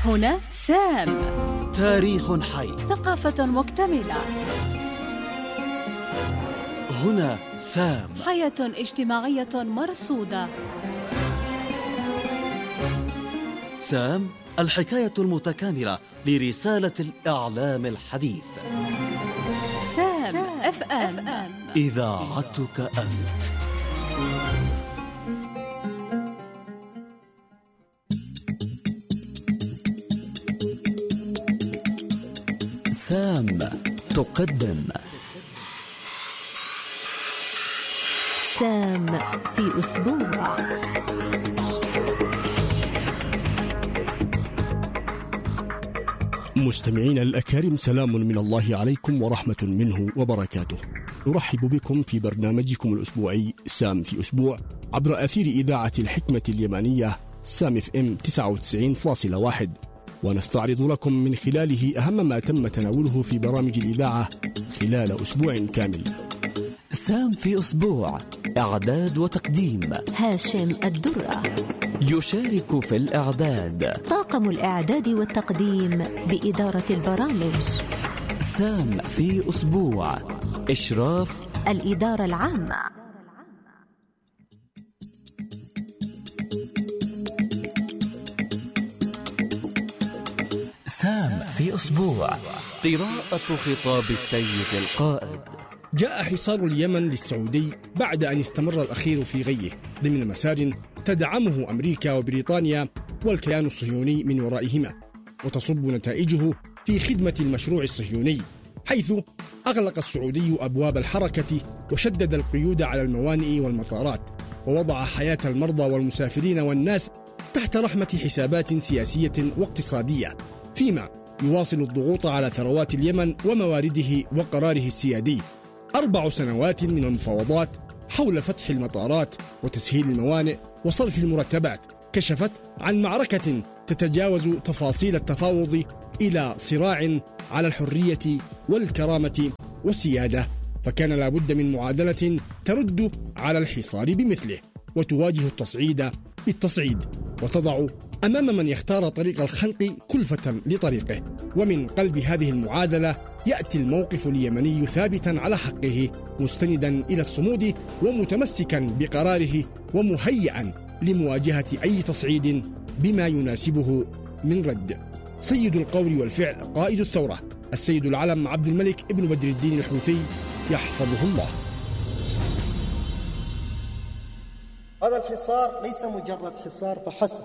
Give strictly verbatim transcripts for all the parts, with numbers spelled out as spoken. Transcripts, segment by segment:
هنا سام، تاريخ حي، ثقافة مكتملة. هنا سام، حياة اجتماعية مرصودة. سام، الحكاية المتكاملة لرسالة الإعلام الحديث. سام اف ام، إذاعتك أنت. سام تقدم سام في أسبوع. مستمعين الأكارم، سلام من الله عليكم ورحمة منه وبركاته. نرحب بكم في برنامجكم الأسبوعي سام في أسبوع عبر أثير إذاعة الحكمة اليمنية سام اف ام تسعة وتسعين فاصلة واحد، ونستعرض لكم من خلاله أهم ما تم تناوله في برامج الإذاعة خلال أسبوع كامل. سام في أسبوع، إعداد وتقديم هاشم الدرة. يشارك في الإعداد طاقم الإعداد والتقديم بإدارة البرامج. سام في أسبوع، إشراف الإدارة العامة. سام في أسبوع، قراءة خطاب السيد القائد. جاء حصار اليمن للسعودي بعد أن استمر الأخير في غيه ضمن مسار تدعمه أمريكا وبريطانيا والكيان الصهيوني من ورائهما، وتصب نتائجه في خدمة المشروع الصهيوني، حيث أغلق السعودي أبواب الحركة وشدد القيود على الموانئ والمطارات، ووضع حياة المرضى والمسافرين والناس تحت رحمة حسابات سياسية واقتصادية، فيما يواصل الضغوط على ثروات اليمن وموارده وقراره السيادي. أربع سنوات من المفاوضات حول فتح المطارات وتسهيل الموانئ وصرف المرتبات كشفت عن معركة تتجاوز تفاصيل التفاوض إلى صراع على الحرية والكرامة والسيادة، فكان لابد من معادلة ترد على الحصار بمثله وتواجه التصعيد بالتصعيد، وتضع أمام من يختار طريق الخنق كلفة لطريقه. ومن قلب هذه المعادلة يأتي الموقف اليمني ثابتا على حقه، مستندا إلى الصمود ومتمسكا بقراره ومهيئا لمواجهة أي تصعيد بما يناسبه من رد. سيد القول والفعل قائد الثورة السيد العلم عبد الملك ابن بدر الدين الحوثي يحفظه الله. هذا الحصار ليس مجرد حصار فحسب،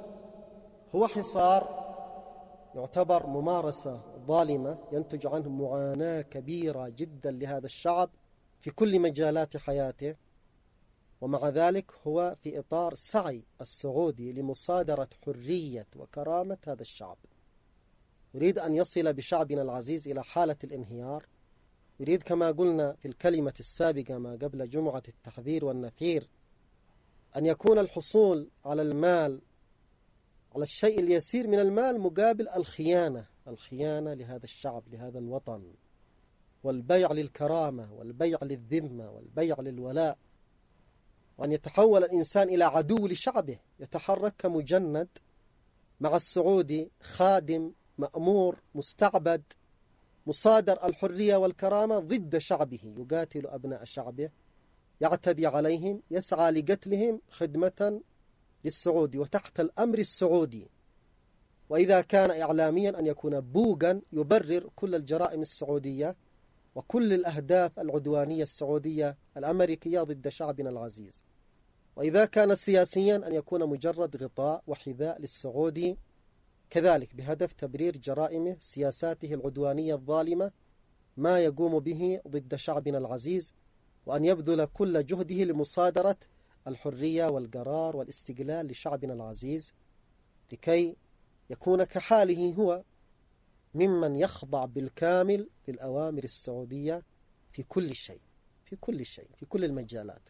هو حصار يعتبر ممارسة ظالمة ينتج عنه معاناة كبيرة جدا لهذا الشعب في كل مجالات حياته، ومع ذلك هو في إطار سعي السعودي لمصادرة حرية وكرامة هذا الشعب. يريد أن يصل بشعبنا العزيز إلى حالة الانهيار، يريد كما قلنا في الكلمة السابقة ما قبل جمعة التحذير والنفير أن يكون الحصول على المال، على الشيء اليسير من المال، مقابل الخيانة الخيانة لهذا الشعب، لهذا الوطن، والبيع للكرامة والبيع للذمة والبيع للولاء، وأن يتحول الإنسان إلى عدو لشعبه، يتحرك كمجند مع السعودي، خادم مأمور مستعبد مصادر الحرية والكرامة ضد شعبه، يقاتل أبناء شعبه، يعتدي عليهم، يسعى لقتلهم خدمة للسعودي وتحت الأمر السعودي. وإذا كان إعلاميا أن يكون بوغا يبرر كل الجرائم السعودية وكل الأهداف العدوانية السعودية الأمريكية ضد شعبنا العزيز. وإذا كان سياسيا أن يكون مجرد غطاء وحذاء للسعودي كذلك بهدف تبرير جرائمه، سياساته العدوانية الظالمة، ما يقوم به ضد شعبنا العزيز، وأن يبذل كل جهده لمصادرة الحرية والقرار والاستقلال لشعبنا العزيز، لكي يكون كحاله هو ممن يخضع بالكامل للأوامر السعودية في كل شيء في كل شيء في كل المجالات.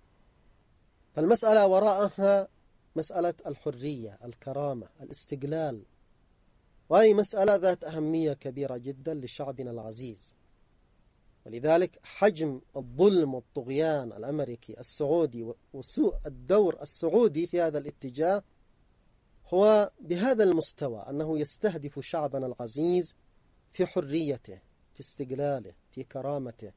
فالمسألة وراءها مسألة الحرية، الكرامة، الاستقلال، وهي مسألة ذات أهمية كبيرة جدا لشعبنا العزيز. ولذلك حجم الظلم والطغيان الأمريكي السعودي وسوء الدور السعودي في هذا الاتجاه هو بهذا المستوى أنه يستهدف شعبنا العزيز في حريته، في استقلاله، في كرامته،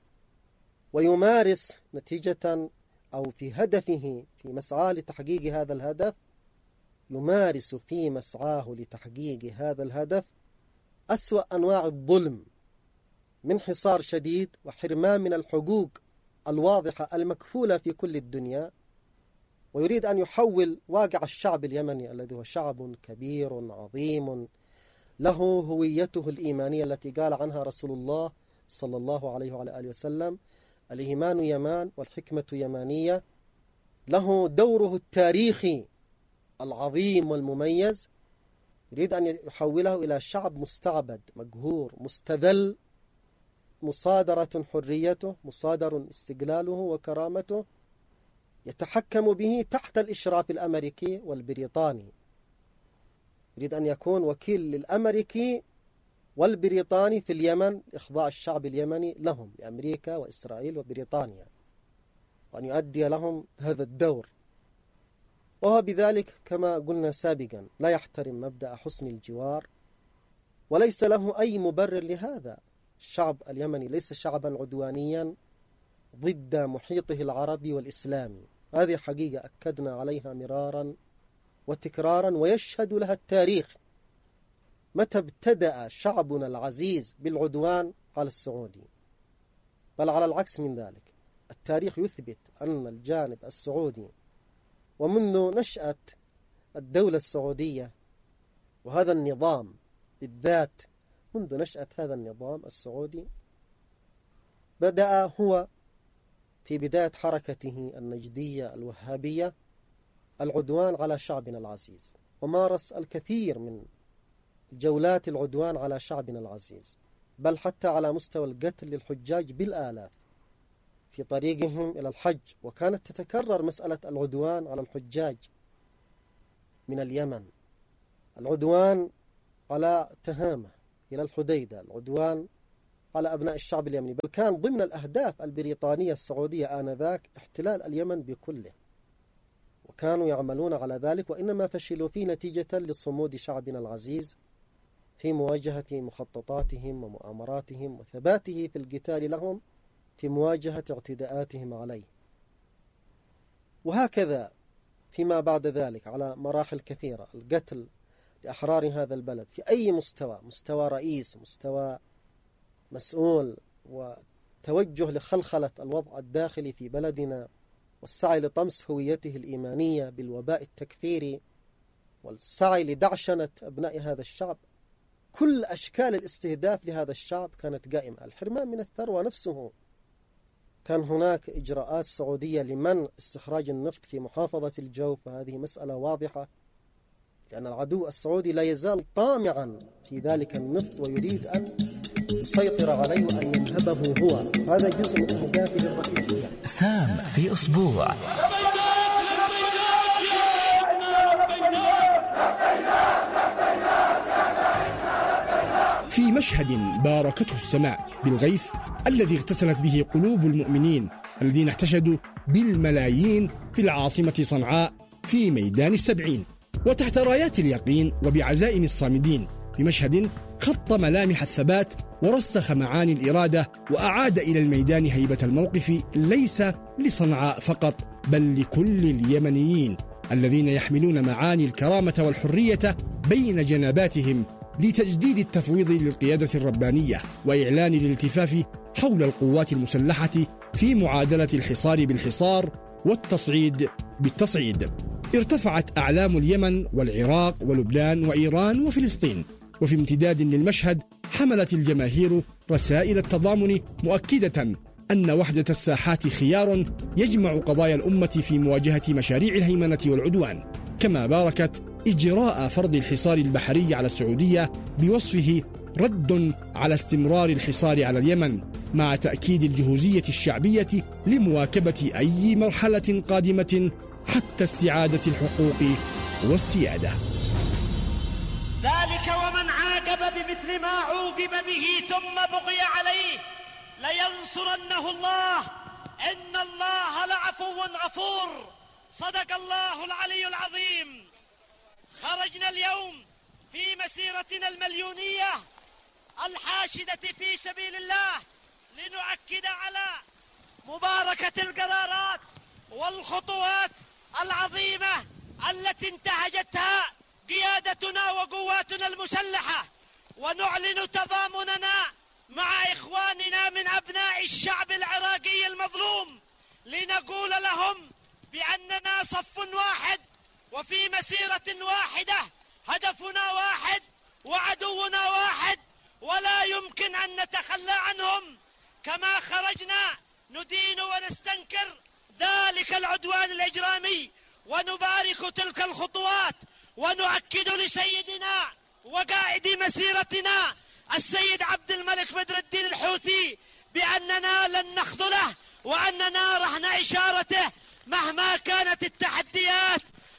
ويمارس نتيجة أو في هدفه في مسعى لتحقيق هذا الهدف، يمارس في مسعاه لتحقيق هذا الهدف أسوأ أنواع الظلم من حصار شديد وحرمان من الحقوق الواضحة المكفولة في كل الدنيا، ويريد أن يحول واقع الشعب اليمني الذي هو شعب كبير عظيم له هويته الإيمانية التي قال عنها رسول الله صلى الله عليه وعلى آله وسلم: الإيمان يمان والحكمة يمانية، له دوره التاريخي العظيم والمميز. يريد أن يحوله إلى شعب مستعبد مقهور مستذل، مصادرة حريته، مصادر استقلاله وكرامته، يتحكم به تحت الإشراف الأمريكي والبريطاني. يريد أن يكون وكيل للأمريكي والبريطاني في اليمن لإخضاع الشعب اليمني لهم، لأمريكا وإسرائيل وبريطانيا، وأن يؤدي لهم هذا الدور. وهو بذلك كما قلنا سابقا لا يحترم مبدأ حسن الجوار، وليس له أي مبرر لهذا. الشعب اليمني ليس شعبا عدوانيا ضد محيطه العربي والإسلامي، هذه حقيقة أكدنا عليها مرارا وتكرارا، ويشهد لها التاريخ. متى ابتدأ شعبنا العزيز بالعدوان على السعودي؟ بل على العكس من ذلك، التاريخ يثبت أن الجانب السعودي ومنذ نشأة الدولة السعودية وهذا النظام بالذات، منذ نشأة هذا النظام السعودي بدأ هو في بداية حركته النجدية الوهابية العدوان على شعبنا العزيز، ومارس الكثير من جولات العدوان على شعبنا العزيز، بل حتى على مستوى القتل للحجاج بالآلاف في طريقهم إلى الحج. وكانت تتكرر مسألة العدوان على الحجاج من اليمن، العدوان على تهامة إلى الحديدة، العدوان على أبناء الشعب اليمني، بل كان ضمن الأهداف البريطانية السعودية آنذاك احتلال اليمن بكله، وكانوا يعملون على ذلك، وإنما فشلوا فيه نتيجة لصمود شعبنا العزيز في مواجهة مخططاتهم ومؤامراتهم وثباته في القتال لهم في مواجهة اعتداءاتهم عليه. وهكذا فيما بعد ذلك على مراحل كثيرة، القتل لأحرار هذا البلد في أي مستوى، مستوى رئيس، مستوى مسؤول، وتوجه لخلخلة الوضع الداخلي في بلدنا، والسعي لطمس هويته الإيمانية بالوباء التكفيري، والسعي لدعشنة أبناء هذا الشعب. كل أشكال الاستهداف لهذا الشعب كانت قائمة. الحرمان من الثروة نفسه، كان هناك إجراءات سعودية لمنع استخراج النفط في محافظة الجوف، وهذه مسألة واضحة، لأن العدو السعودي لا يزال طامعا في ذلك النفط ويريد أن يسيطر عليه وأن ينهبه هو. هذا جزء من أهدافه الرئيسية. سام في أسبوع. في مشهد باركته السماء بالغيث الذي اغتسلت به قلوب المؤمنين الذين احتشدوا بالملايين في العاصمة صنعاء في ميدان السبعين، وتحت رايات اليقين وبعزائم الصامدين، بمشهد خط ملامح الثبات ورسخ معاني الإرادة، وأعاد إلى الميدان هيبة الموقف ليس لصنعاء فقط بل لكل اليمنيين الذين يحملون معاني الكرامة والحرية بين جنباتهم، لتجديد التفويض للقيادة الربانية وإعلان الالتفاف حول القوات المسلحة في معادلة الحصار بالحصار والتصعيد بالتصعيد. ارتفعت أعلام اليمن والعراق ولبنان وإيران وفلسطين، وفي امتداد للمشهد حملت الجماهير رسائل التضامن مؤكدة أن وحدة الساحات خيار يجمع قضايا الأمة في مواجهة مشاريع الهيمنة والعدوان، كما باركت إجراء فرض الحصار البحري على السعودية بوصفه رد على استمرار الحصار على اليمن، مع تأكيد الجهوزية الشعبية لمواكبة أي مرحلة قادمة حتى استعادة الحقوق والسيادة. ذلك ومن عاقب بمثل ما عوقب به ثم بغي عليه لينصرنه الله إن الله لعفو غفور. صدق الله العلي العظيم. خرجنا اليوم في مسيرتنا المليونية الحاشدة في سبيل الله لنؤكد على مباركة القرارات والخطوات العظيمة التي انتهجتها قيادتنا وقواتنا المسلحة، ونعلن تضامننا مع إخواننا من أبناء الشعب العراقي المظلوم لنقول لهم بأننا صف واحد وفي مسيرة واحدة، هدفنا واحد وعدونا واحد، ولا يمكن أن نتخلى عنهم. كما خرجنا ندين ونستنكر ذلك العدوان الإجرامي ونبارك تلك الخطوات، ونؤكد لسيدنا وقائد مسيرتنا السيد عبد الملك بدر الدين الحوثي بأننا لن نخذله، وأننا رهن إشارته مهما كانت التحديات.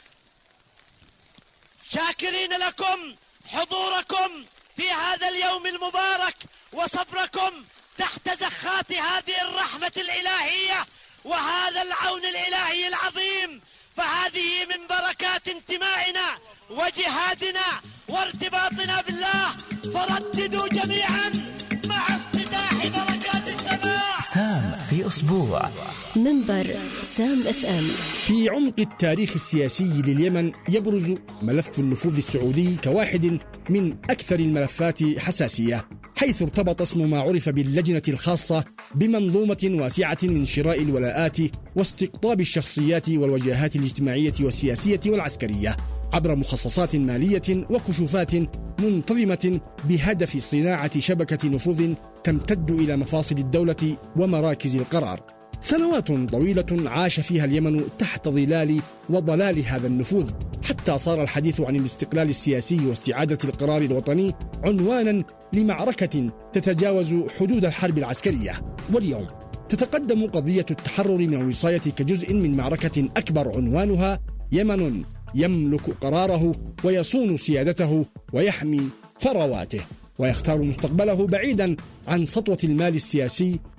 شاكرين لكم حضوركم في هذا اليوم المبارك وصبركم تحت زخات هذه الرحمة الإلهية وهذا العون الإلهي العظيم، فهذه من بركات انتمائنا وجهادنا وارتباطنا بالله. فرددوا جميعا مع افتتاح بركات السماء. سام في أسبوع. منبر سام اف ام. في عمق التاريخ السياسي لليمن يبرز ملف النفوذ السعودي كواحد من أكثر الملفات حساسية، حيث ارتبط اسم ما عرف باللجنة الخاصة بمنظومة واسعة من شراء الولاءات واستقطاب الشخصيات والوجهات الاجتماعية والسياسية والعسكرية عبر مخصصات مالية وكشوفات منتظمة بهدف صناعة شبكة نفوذ تمتد إلى مفاصل الدولة ومراكز القرار. سنوات طويلة عاش فيها اليمن تحت ظلال وضلال هذا النفوذ، حتى صار الحديث عن الاستقلال السياسي واستعادة القرار الوطني عنوانا لمعركة تتجاوز حدود الحرب العسكرية. واليوم تتقدم قضية التحرر من الوصاية كجزء من معركة أكبر عنوانها يمن يملك قراره ويصون سيادته ويحمي ثرواته ويختار مستقبله بعيدا عن سطوة المال السياسي